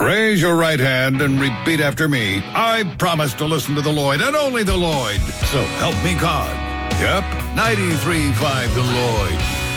Raise your right hand and repeat after me. I promise to listen to the Lloyd and only the Lloyd. So help me God. Yep, 93.5 The Lloyd.